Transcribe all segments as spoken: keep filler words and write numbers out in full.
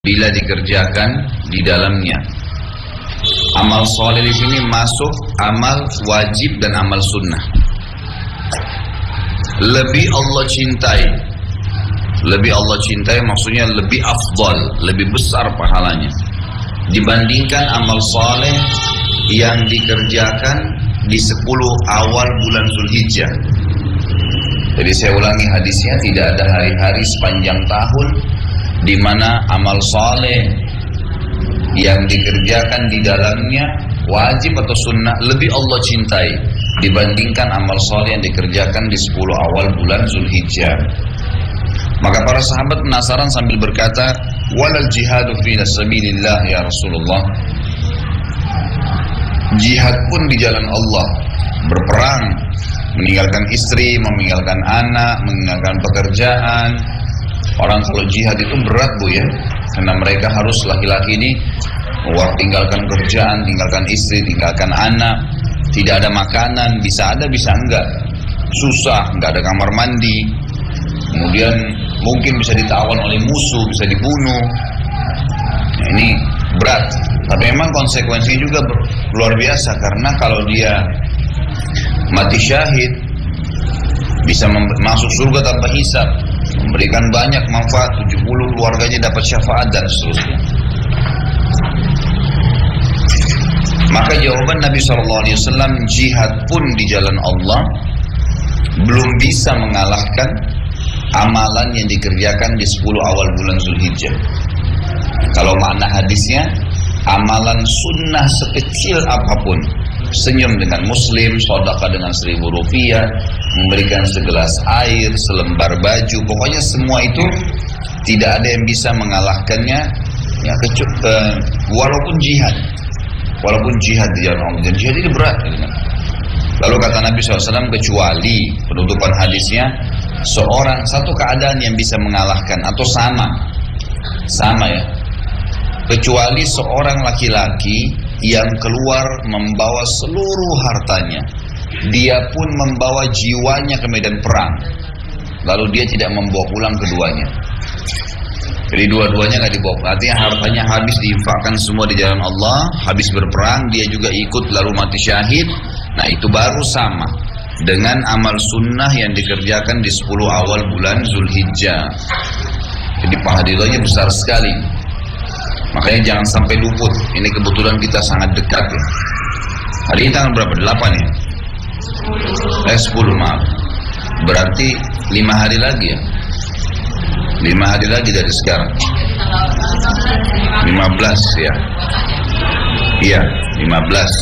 bila dikerjakan di dalamnya. Amal soleh di sini masuk amal wajib dan amal sunnah. Lebih Allah cintai, lebih Allah cintai maksudnya lebih afdal, lebih besar pahalanya dibandingkan amal soleh yang dikerjakan di sepuluh awal bulan Zulhijjah. Jadi saya ulangi hadisnya, tidak ada hari-hari sepanjang tahun di mana amal soleh yang dikerjakan di dalamnya wajib atau sunnah lebih Allah cintai dibandingkan amal soleh yang dikerjakan di sepuluh awal bulan Zulhijjah. Maka para sahabat penasaran sambil berkata, walal jihadu fi sabilillah ya Rasulullah. Jihad pun di jalan Allah, berperang, meninggalkan istri, meninggalkan anak, meninggalkan pekerjaan. Orang kalau jihad itu berat bu ya, karena mereka harus laki-laki ini tinggalkan kerjaan, tinggalkan istri, tinggalkan anak, tidak ada makanan, bisa ada bisa enggak, susah, enggak ada kamar mandi, kemudian mungkin bisa ditawan oleh musuh, bisa dibunuh. Nah, ini berat, tapi memang konsekuensinya juga luar biasa, karena kalau dia mati syahid bisa masuk surga tanpa hisab, memberikan banyak manfaat, tujuh puluh keluarganya dapat syafaat dan seterusnya. Maka jawaban Nabi shallallahu alaihi wasallam, jihad pun di jalan Allah belum bisa mengalahkan amalan yang dikerjakan di sepuluh awal bulan Zulhijjah. Kalau makna hadisnya, amalan sunnah sekecil apapun, senyum dengan muslim, sedekah dengan seribu rupiah, memberikan segelas air, selembar baju, pokoknya semua itu tidak ada yang bisa mengalahkannya ya, kecu- uh, walaupun jihad walaupun jihad di jalan Allah. Dan jihad ini berat ya. Lalu kata Nabi shallallahu alaihi wasallam, kecuali penutupan hadisnya, seorang satu keadaan yang bisa mengalahkan atau sama sama ya, kecuali seorang laki-laki yang keluar membawa seluruh hartanya, dia pun membawa jiwanya ke medan perang, lalu dia tidak membawa pulang keduanya. Jadi dua-duanya nggak dibawa, artinya hartanya habis diinfakkan semua di jalan Allah, habis berperang dia juga ikut lalu mati syahid. Nah itu baru sama dengan amal sunnah yang dikerjakan di sepuluh awal bulan Zulhijjah. Jadi pahalanya besar sekali. Makanya jangan sampai luput. Ini kebetulan kita sangat dekat ya. Hari ini tanggal berapa? delapan ya? Eh sepuluh maaf. Berarti lima hari lagi ya. lima hari lagi dari sekarang. lima belas ya. Iya, lima belas.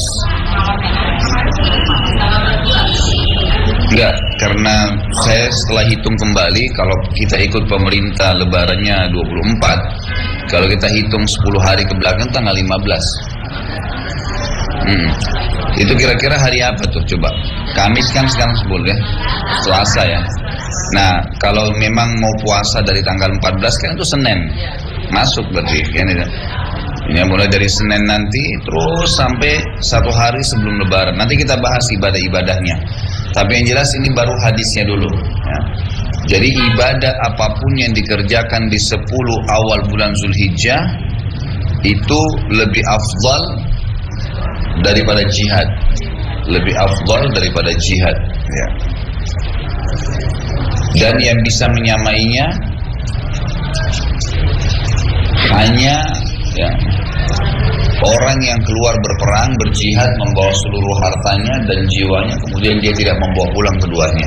Enggak, karena saya setelah hitung kembali, kalau kita ikut pemerintah lebarannya dua puluh empat, kalau kita hitung sepuluh hari ke belakang tanggal lima belas. Hmm. Itu kira-kira hari apa tuh coba? Kamis kan sekarang sepuluh ya, Selasa ya. Nah kalau memang mau puasa dari tanggal empat belas kan itu Senin masuk berarti kan ya. Ini mulai dari Senin nanti terus sampai satu hari sebelum Lebaran. Nanti kita bahas ibadah-ibadahnya. Tapi yang jelas ini baru hadisnya dulu ya. Jadi ibadah apapun yang dikerjakan di sepuluh awal bulan Zulhijjah itu lebih afdal daripada jihad, lebih afdal daripada jihad ya. Dan yang bisa menyamainya hanya ya, orang yang keluar berperang, berjihad, membawa seluruh hartanya dan jiwanya, kemudian dia tidak membawa pulang keduanya.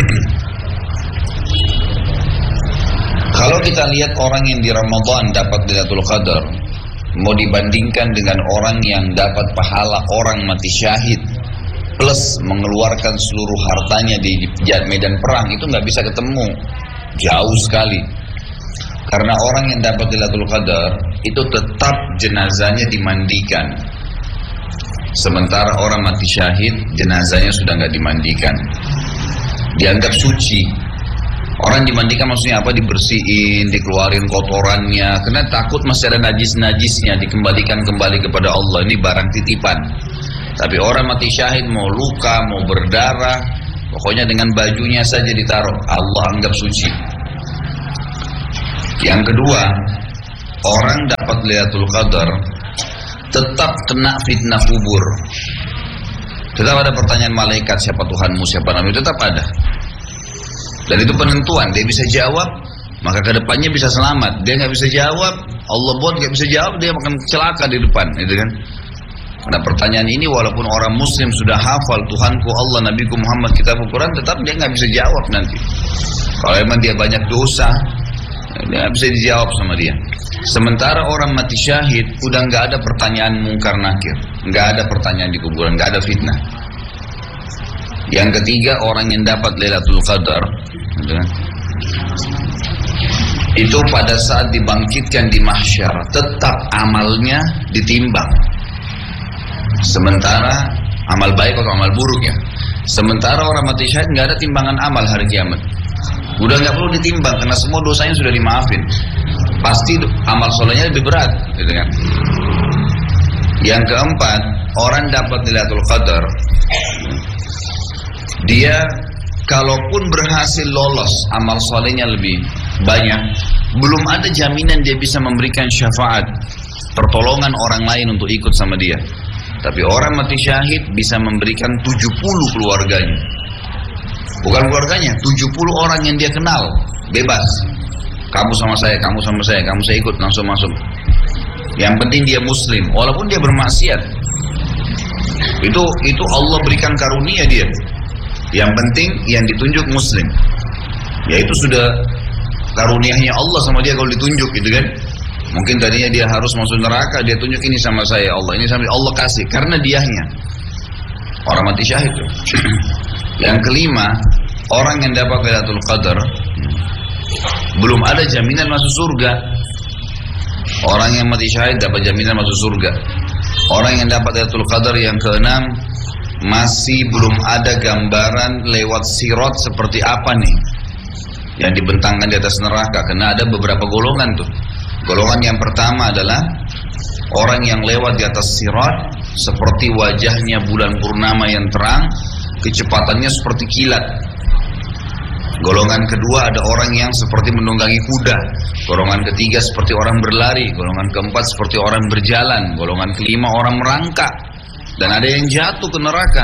Kalau kita lihat orang yang di Ramadan dapat Lailatul Qadar, mau dibandingkan dengan orang yang dapat pahala orang mati syahid plus mengeluarkan seluruh hartanya di, di medan perang, itu nggak bisa ketemu, jauh sekali. Karena orang yang dapat Lailatul Qadar itu tetap jenazahnya dimandikan, sementara orang mati syahid jenazahnya sudah nggak dimandikan, dianggap suci. Orang dimandikan maksudnya apa? Dibersihin, dikeluarin kotorannya, karena takut masih ada najis-najisnya, dikembalikan kembali kepada Allah. Ini barang titipan. Tapi orang mati syahid mau luka, mau berdarah, pokoknya dengan bajunya saja ditaruh, Allah anggap suci. Yang kedua, orang dapat Lailatul Qadar tetap kena fitnah kubur. Tetap ada pertanyaan malaikat, siapa Tuhanmu, siapa Nabi, tetap ada. Dan itu penentuan, dia bisa jawab, maka kedepannya bisa selamat. Dia nggak bisa jawab, Allah buat nggak bisa jawab, dia akan celaka di depan, gitu kan? Nah pertanyaan ini walaupun orang Muslim sudah hafal Tuhanku Allah, Nabiku Muhammad, Kitab Al-Quran, tetap dia nggak bisa jawab nanti. Kalau memang dia banyak dosa, dia nggak bisa dijawab sama dia. Sementara orang mati syahid, udah nggak ada pertanyaan mungkar nakir, nggak ada pertanyaan di kuburan, nggak ada fitnah. Yang ketiga, orang yang dapat Lailatul Qadar, gitu kan? Itu pada saat dibangkitkan di mahsyar, tetap amalnya ditimbang. Sementara amal baik atau amal buruk ya. Sementara orang mati syahid nggak ada timbangan amal hari kiamat. Udah nggak perlu ditimbang karena semua dosanya sudah dimaafin. Pasti amal solehnya lebih berat, gitu kan? Yang keempat, orang dapat Lailatul Qadar, dia kalaupun berhasil lolos amal solehnya lebih banyak, belum ada jaminan dia bisa memberikan syafaat, pertolongan orang lain untuk ikut sama dia. Tapi orang mati syahid bisa memberikan tujuh puluh keluarganya. Bukan keluarganya, tujuh puluh orang yang dia kenal, bebas. Kamu sama saya, kamu sama saya, kamu saya ikut, langsung masuk. Yang penting dia muslim, walaupun dia bermaksiat. Itu itu Allah berikan karunia dia. Yang penting yang ditunjuk muslim. Ya itu sudah karunianya Allah sama dia kalau ditunjuk, gitu kan. Mungkin tadinya dia harus masuk neraka, dia tunjuk ini sama saya Allah, ini sama Allah kasih karena dianya orang mati syahid. Yang kelima, orang yang dapat Lailatul Qadar belum ada jaminan masuk surga. Orang yang mati syahid dapat jaminan masuk surga. Orang yang dapat Lailatul Qadar yang keenam, masih belum ada gambaran lewat sirat seperti apa nih yang dibentangkan di atas neraka, karena ada beberapa golongan tuh. Golongan yang pertama adalah orang yang lewat di atas sirat seperti wajahnya bulan purnama yang terang, kecepatannya seperti kilat. Golongan kedua ada orang yang seperti menunggangi kuda. Golongan ketiga seperti orang berlari. Golongan keempat seperti orang berjalan. Golongan kelima orang merangkak. Dan ada yang jatuh ke neraka.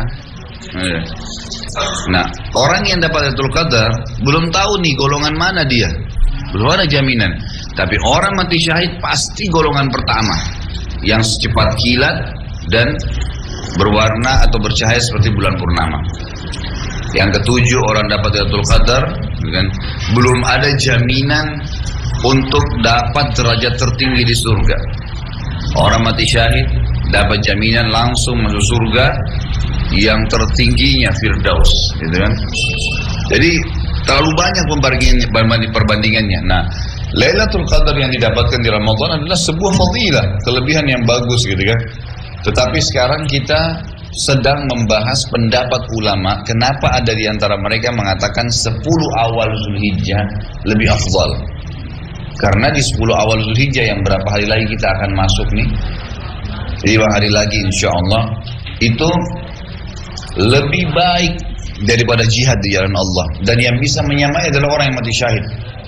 Nah, orang yang dapat Lailatul Qadar belum tahu nih golongan mana dia. Belum ada jaminan. Tapi orang mati syahid pasti golongan pertama, yang secepat kilat dan berwarna atau bercahaya seperti bulan purnama. Yang ketujuh, orang dapat Lailatul Qadar, kan? Belum ada jaminan untuk dapat derajat tertinggi di surga. Orang mati syahid dapat jaminan langsung masuk surga yang tertingginya Firdaus, gitu kan? Jadi terlalu banyak perbandingannya. Nah, Lailatul Qadar yang didapatkan di Ramadan adalah sebuah fadilah, kelebihan yang bagus, gitu kan? Tetapi sekarang kita sedang membahas pendapat ulama, kenapa ada di antara mereka mengatakan sepuluh awal Zulhijjah lebih afdal. Karena di sepuluh awal Zulhijjah yang berapa hari lagi kita akan masuk nih, lima hari lagi insya Allah, itu lebih baik daripada jihad di jalan Allah. Dan yang bisa menyamai adalah orang yang mati syahid.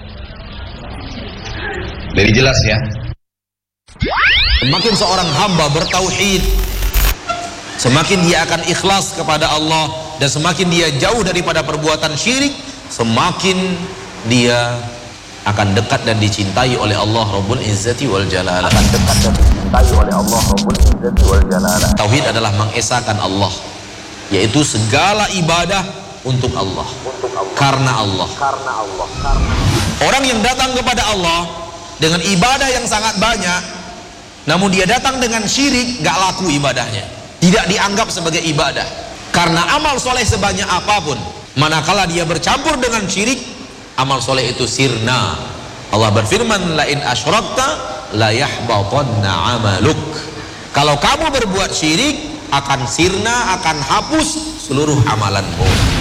Jadi jelas ya. Semakin seorang hamba bertauhid, semakin dia akan ikhlas kepada Allah, dan semakin dia jauh daripada perbuatan syirik, semakin dia akan dekat dan dicintai oleh Allah Rabbul Izzati wal Jalalah. Akan dekat dan dicintai oleh Allah Rabbul Izzati wal Jalalah. Tauhid adalah mengesahkan Allah, yaitu segala ibadah untuk Allah, untuk Allah. Karena Allah. Karena Allah. Karena orang yang datang kepada Allah dengan ibadah yang sangat banyak, namun dia datang dengan syirik, gak laku ibadahnya, tidak dianggap sebagai ibadah. Karena amal soleh sebanyak apapun, manakala dia bercampur dengan syirik, amal soleh itu sirna. Allah berfirman, la in asyrakta la yahbatanna amaluk. Kalau kamu berbuat syirik, akan sirna, akan hapus seluruh amalanmu.